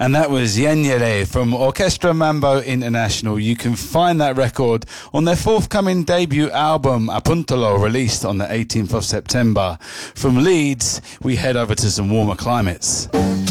And that was Yanyere from Orchestra Mambo International. You can find that record on their forthcoming debut album, Apuntalo, released on the 18th of September. From Leeds, we head over to some warmer climates.